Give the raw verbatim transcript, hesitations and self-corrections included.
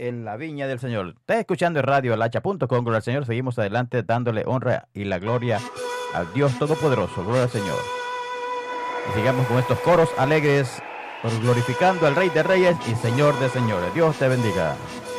en la viña del Señor. Estás escuchando en radio alacha punto com, gloria al Señor. Seguimos adelante dándole honra y la gloria al Dios Todopoderoso, gloria al Señor. Y sigamos con estos coros alegres, glorificando al Rey de Reyes y Señor de Señores. Dios te bendiga.